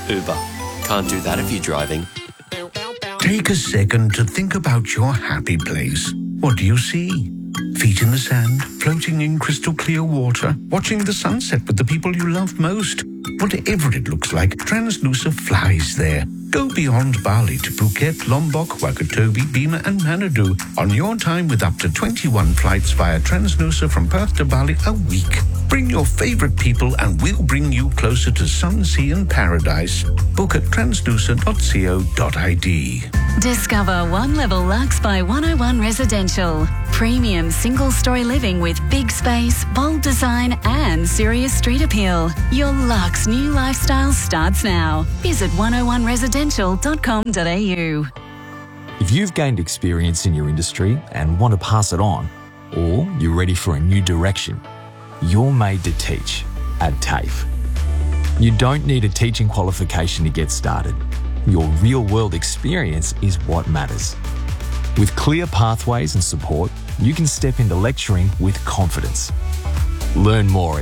Uber. Can't do that if you're driving. Take a second to think about your happy place. What do you see? Feet in the sand, floating in crystal clear water, watching the sunset with the people you love most. Whatever it looks like, Transnusa flies there. Go beyond Bali to Phuket, Lombok, Wakatobi, Bima and Manado on your time with up to 21 flights via Transnusa from Perth to Bali a week. Bring your favorite people and we'll bring you closer to sun, sea and paradise. Book at transnusa.co.id. Discover One Level Lux by 101 Residential. Premium single-story living with big space, bold design and serious street appeal. Your Lux new lifestyle starts now. Visit 101residential.com.au. If you've gained experience in your industry and want to pass it on, or you're ready for a new direction, you're made to teach at TAFE. You don't need a teaching qualification to get started. Your real-world experience is what matters. With clear pathways and support, you can step into lecturing with confidence. Learn more at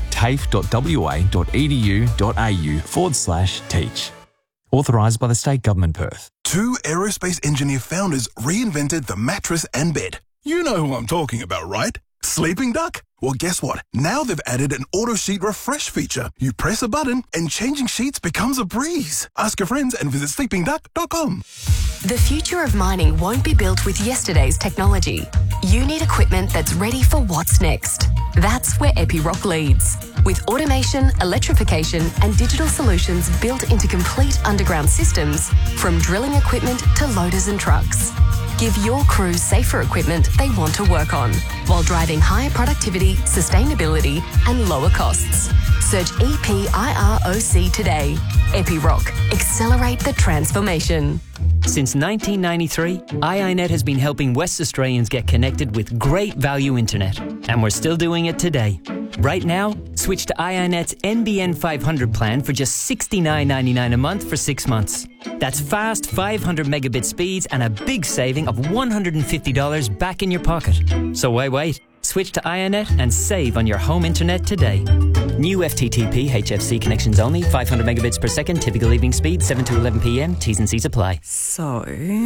tafe.wa.edu.au/teach. Authorised by the State Government, Perth. Two aerospace engineer founders reinvented the mattress and bed. You know who I'm talking about, right? Sleeping Duck? Well, guess what? Now they've added an auto sheet refresh feature. You press a button and changing sheets becomes a breeze. Ask your friends and visit sleepingduck.com. The future of mining won't be built with yesterday's technology. You need equipment that's ready for what's next. That's where Epiroc leads. With automation, electrification and digital solutions built into complete underground systems, from drilling equipment to loaders and trucks. Give your crew safer equipment they want to work on, while driving higher productivity, sustainability and lower costs. Search EPIROC today. Epiroc. Accelerate the transformation. Since 1993, iiNet has been helping West Australians get connected with great value internet, and we're still doing it today. Right now, switch to iiNet's NBN 500 plan for just $69.99 a month for 6 months. That's fast 500 megabit speeds and a big saving of $150 back in your pocket. So why wait? Switch to iiNet and save on your home internet today. New FTTP HFC connections only, 500 megabits per second, typical evening speed, 7 to 11 p.m, T's and C's apply. So,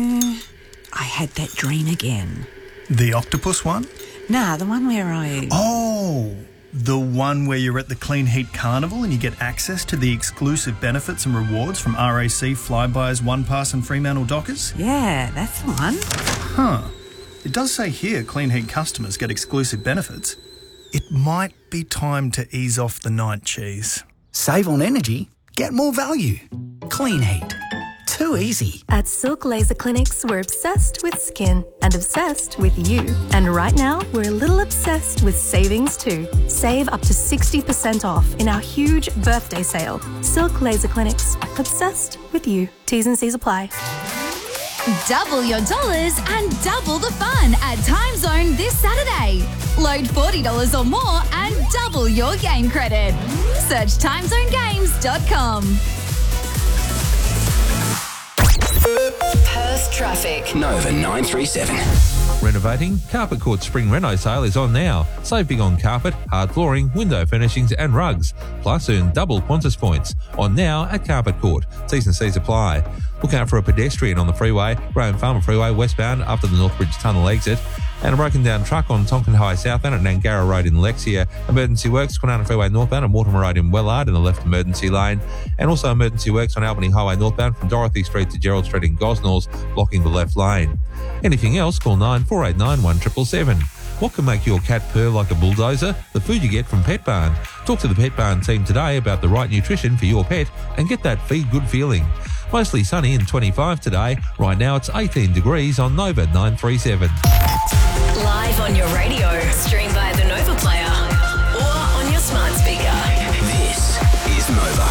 I had that dream again. The octopus one? Nah, the one where I... Oh, the one where you're at the Clean Heat Carnival and you get access to the exclusive benefits and rewards from RAC, Flybuys, OnePass and Fremantle Dockers? Yeah, that's the one. Huh. It does say here Clean Heat customers get exclusive benefits. It might be time to ease off the night cheese. Save on energy, get more value. Clean Heat. Too easy. At Silk Laser Clinics, we're obsessed with skin and obsessed with you. And right now, we're a little obsessed with savings too. Save up to 60% off in our huge birthday sale. Silk Laser Clinics. Obsessed with you. T's and C's apply. Double your dollars and double the fun at Time Zone this Saturday. Load $40 or more and double your game credit. Search timezonegames.com. Perth traffic. Nova 937. Renovating? Carpet Court Spring Reno sale is on now. Save big on carpet, hard flooring, window furnishings and rugs. Plus earn double Qantas points. On now at Carpet Court. T's and C's apply. Look out for a pedestrian on the freeway, Graham Farmer Freeway westbound after the Northbridge Tunnel exit. And a broken down truck on Tonkin High southbound at Nangara Road in Lexia. Emergency works, Kwinana Freeway northbound at Mortimer Road in Wellard in the left emergency lane. And also emergency works on Albany Highway northbound from Dorothy Street to Gerald Street in Gosnells, blocking the left lane. Anything else, call 9489 1777. What can make your cat purr like a bulldozer? The food you get from Pet Barn. Talk to the Pet Barn team today about the right nutrition for your pet and get that feed good feeling. Mostly sunny and 25 today. Right now it's 18 degrees on Nova 937. Live on your radio, stream via the Nova player or on your smart speaker. This is Nova.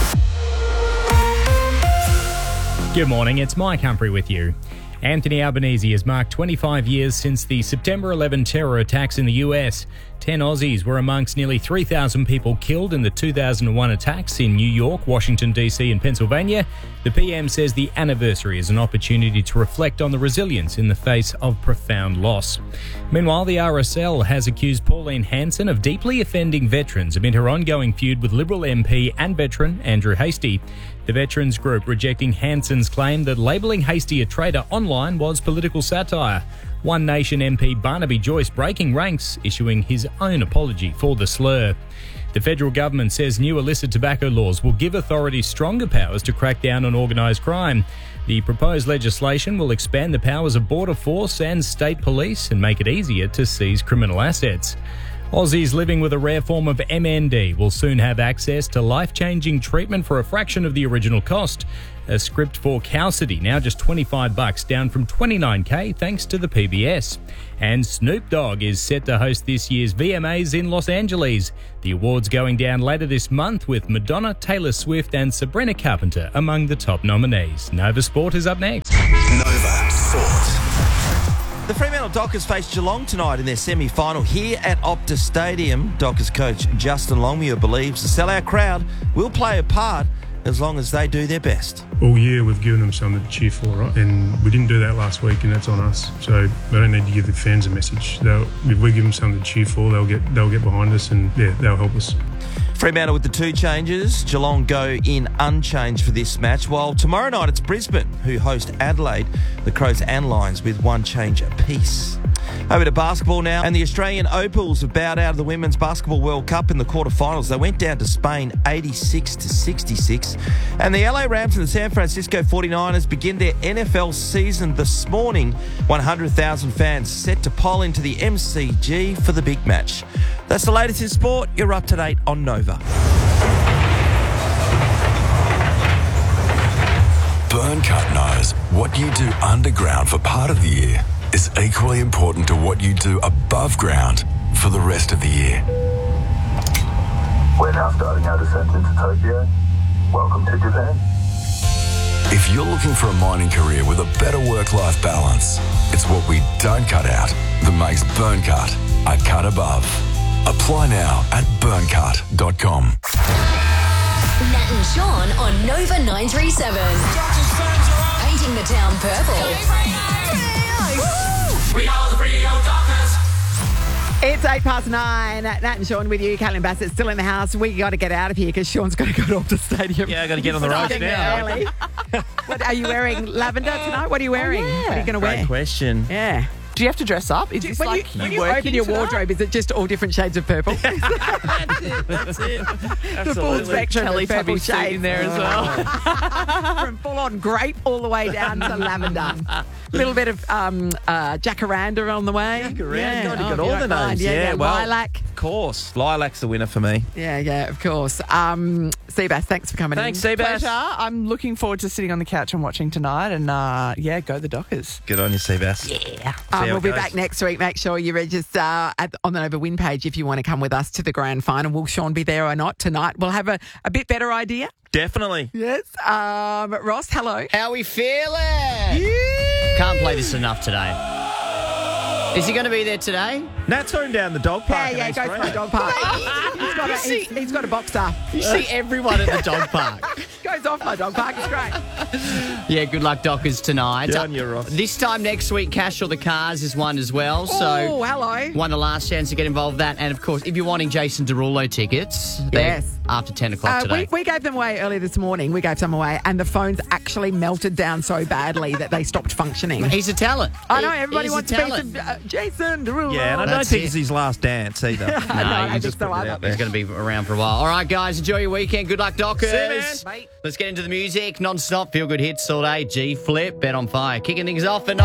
Good morning, it's Mike Humphrey with you. Anthony Albanese has marked 25 years since the September 11 terror attacks in the US. 10 Aussies were amongst nearly 3,000 people killed in the 2001 attacks in New York, Washington, D.C. and Pennsylvania. The PM says the anniversary is an opportunity to reflect on the resilience in the face of profound loss. Meanwhile, the RSL has accused Pauline Hanson of deeply offending veterans amid her ongoing feud with Liberal MP and veteran Andrew Hastie. The Veterans Group rejecting Hanson's claim that labelling Hastie a traitor online was political satire. One Nation MP Barnaby Joyce breaking ranks, issuing his own apology for the slur. The federal government says new illicit tobacco laws will give authorities stronger powers to crack down on organised crime. The proposed legislation will expand the powers of Border Force and state police and make it easier to seize criminal assets. Aussies living with a rare form of MND will soon have access to life-changing treatment for a fraction of the original cost. A script for Cowcity, now just $25, down from $29K thanks to the PBS. And Snoop Dogg is set to host this year's VMAs in Los Angeles. The awards going down later this month with Madonna, Taylor Swift and Sabrina Carpenter among the top nominees. Nova Sport is up next. Nova Sport. The Fremantle Dockers face Geelong tonight in their semi-final here at Optus Stadium. Dockers coach Justin Longmuir believes the sellout crowd will play a part as long as they do their best. All year we've given them something to cheer for, right? And we didn't do that last week, and that's on us. So we don't need to give the fans a message. If we give them something to cheer for, they'll get behind us, and they'll help us. Fremantle with the 2 changes. Geelong go in unchanged for this match, while tomorrow night it's Brisbane who host Adelaide. The Crows and Lions with 1 change apiece. Over to basketball now, and the Australian Opals have bowed out of the Women's Basketball World Cup in the quarterfinals. They went down to Spain 86-66. And the LA Rams and the San Francisco 49ers begin their NFL season this morning. 100,000 fans set to pile into the MCG for the big match. That's the latest in sport. You're up to date on Nova. Burncut knows what you do underground for part of the year is equally important to what you do above ground for the rest of the year. We're now starting our descent into Tokyo. Welcome to Japan. If you're looking for a mining career with a better work-life balance, it's what we don't cut out that makes Burncut a cut above. Apply now at burncut.com. Nat and Sean on Nova 937. Painting the town purple. We are the Frio Dockers. It's 9:08. Nat and Sean with you. Caitlin Bassett's still in the house. We got to get out of here because Sean's got to go to Optus Stadium. Yeah, I got to get on the road now. What, are you wearing lavender tonight? What are you wearing? Oh, yeah. What are you going to wear? Great question. Yeah. Do you have to dress up? Is this when you open your wardrobe, is it just all different shades of purple? That's it. The full spectrum of purple shades in there as well. From full-on grape all the way down to lavender. A little bit of jacaranda on the way. Jacaranda. God, you got all the names. Yeah, well, lilac. Of course. Lilac's the winner for me. Yeah, of course. Seabass, thanks for coming Thanks, in. Seabass. Pleasure. I'm looking forward to sitting on the couch and watching tonight. And go the Dockers. Good on you, Seabass. Yeah. We'll be back next week. Make sure you register on the Nova Win page if you want to come with us to the grand final. Will Sean be there or not tonight? We'll have a bit better idea. Definitely. Yes. Ross, hello. How we feeling? Can't play this enough today. Is he going to be there today? Nat's going down the dog park. Yeah, go for a dog park. He's got a boxer. You see everyone at the dog park. Goes off my dog park. It's great. Yeah, good luck, Dockers, tonight. Good on you, Ross. This time next week, Cash or the Cars is one as well. So, hello. One the last chance to get involved with that. And, of course, if you're wanting Jason Derulo tickets, yes, after 10 o'clock today. We gave them away earlier this morning. We gave some away, and the phones actually melted down so badly that they stopped functioning. He's a talent. I know, everybody wants to be some Jason Derulo. Yeah, and I don't think it's his last dance either. No, he's just he's going to be around for a while. All right, guys, enjoy your weekend. Good luck, Dockers. See you, man. Bye. Let's get into the music. Non-stop, feel-good hits all day. G-Flip, Bet on Fire. Kicking things off at